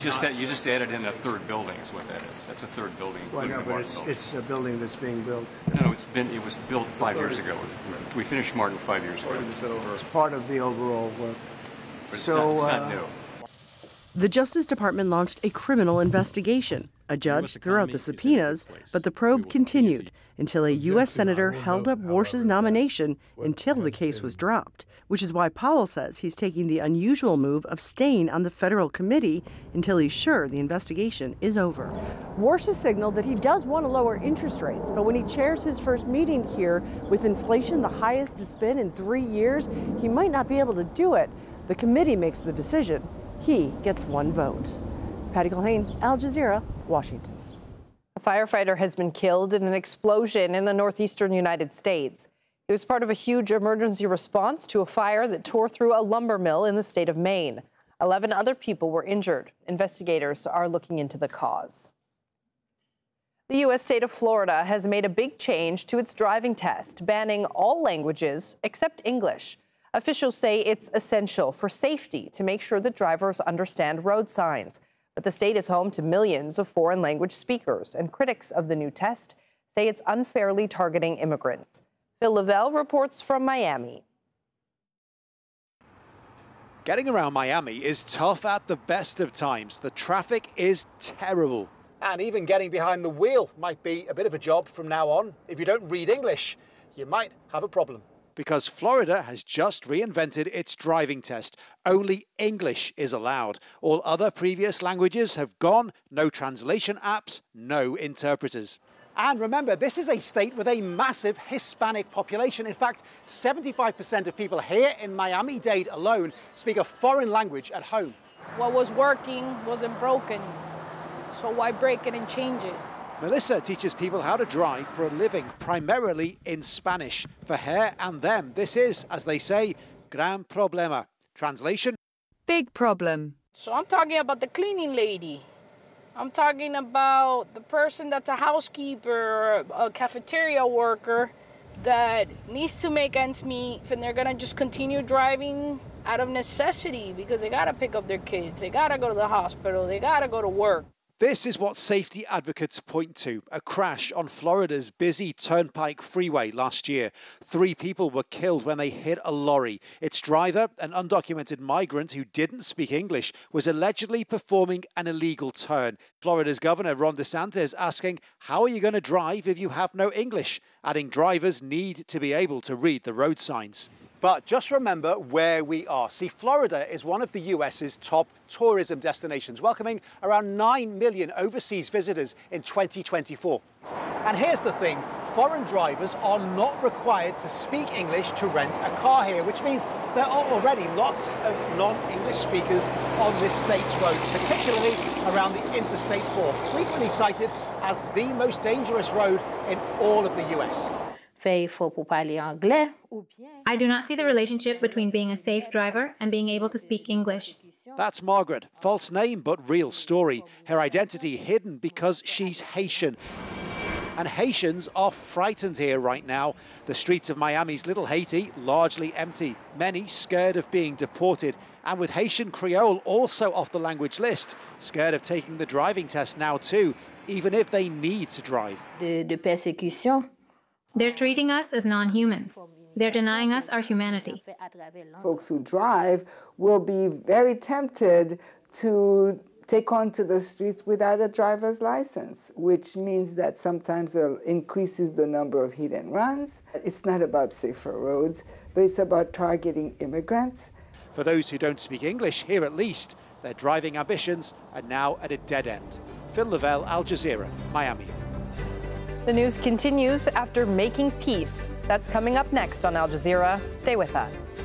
You just added in a third building is what that is. That's a third building. Well, no, but it's a building that's being built. No, it was built 5 years ago. We finished Martin 5 years ago. It's part of the overall work. But it's So not new. The Justice Department launched a criminal investigation. A judge threw out the subpoenas, but the probe continued until a U.S. senator held up Warsh's nomination until the case was dropped, which is why Powell says he's taking the unusual move of staying on the federal committee until he's sure the investigation is over. Warsh has signaled that he does want to lower interest rates, but when he chairs his first meeting here with inflation the highest it's been in 3 years, he might not be able to do it. The committee makes the decision. He gets one vote. Patty Culhane, Al Jazeera, Washington. A firefighter has been killed in an explosion in the northeastern United States. It was part of a huge emergency response to a fire that tore through a lumber mill in the state of Maine. 11 other people were injured. Investigators are looking into the cause. The U.S. state of Florida has made a big change to its driving test, banning all languages except English. Officials say it's essential for safety to make sure that drivers understand road signs. But the state is home to millions of foreign language speakers, and critics of the new test say it's unfairly targeting immigrants. Phil Lavelle reports from Miami. Getting around Miami is tough at the best of times. The traffic is terrible. And even getting behind the wheel might be a bit of a job from now on. If you don't read English, you might have a problem. Because Florida has just reinvented its driving test. Only English is allowed. All other previous languages have gone. No translation apps, no interpreters. And remember, this is a state with a massive Hispanic population. In fact, 75% of people here in Miami-Dade alone speak a foreign language at home. What was working wasn't broken, so why break it and change it? Melissa teaches people how to drive for a living, primarily in Spanish. For her and them, this is, as they say, gran problema. Translation? Big problem. So I'm talking about the cleaning lady. I'm talking about the person that's a housekeeper, a cafeteria worker that needs to make ends meet, and they're gonna just continue driving out of necessity because they gotta pick up their kids, they gotta go to the hospital, they gotta go to work. This is what safety advocates point to. A crash on Florida's busy Turnpike Freeway last year. 3 people were killed when they hit a lorry. Its driver, an undocumented migrant who didn't speak English, was allegedly performing an illegal turn. Florida's Governor Ron DeSantis asking, how are you going to drive if you have no English? Adding drivers need to be able to read the road signs. But just remember where we are. See, Florida is one of the US's top tourism destinations, welcoming around 9 million overseas visitors in 2024. And here's the thing, foreign drivers are not required to speak English to rent a car here, which means there are already lots of non-English speakers on this state's roads, particularly around the Interstate 4, frequently cited as the most dangerous road in all of the US. I do not see the relationship between being a safe driver and being able to speak English. That's Margaret. False name, but real story. Her identity hidden because she's Haitian. And Haitians are frightened here right now. The streets of Miami's Little Haiti largely empty. Many scared of being deported. And with Haitian Creole also off the language list, scared of taking the driving test now too, even if they need to drive. They're treating us as non-humans. They're denying us our humanity. Folks who drive will be very tempted to take onto the streets without a driver's license, which means that sometimes it increases the number of hit and runs. It's not about safer roads, but it's about targeting immigrants. For those who don't speak English, here at least, their driving ambitions are now at a dead end. Phil Lavelle, Al Jazeera, Miami. The news continues after Making Peace. That's coming up next on Al Jazeera. Stay with us.